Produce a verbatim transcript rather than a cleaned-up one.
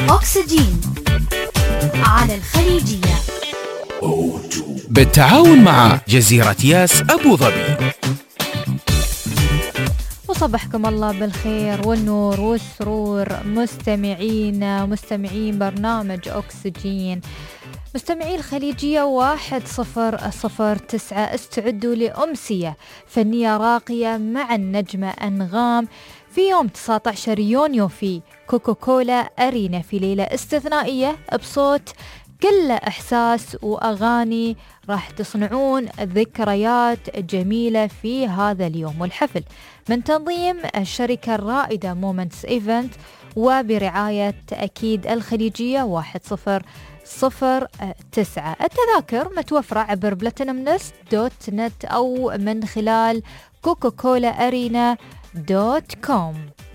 أكسجين على الخليجية بالتعاون مع جزيرة ياس أبو ظبي. وصبحكم الله بالخير والنور والسرور مستمعين مستمعين برنامج أكسجين، مستمعي الخليجية واحد صفر صفر تسعة. استعدوا لأمسية فنية راقية مع النجمة أنغام في يوم تسعة عشر يونيو في كوكاكولا أرينا، في ليلة استثنائية بصوت كل إحساس وأغاني راح تصنعون ذكريات جميلة في هذا اليوم. والحفل من تنظيم الشركة الرائدة مومنتس إيفنت وبرعاية أكيد الخليجية واحد صفر صفر تسعة. التذاكر متوفرة عبر بلاتينوم نست دوت نت أو من خلال كوكاكولا أرينا دوت كوم.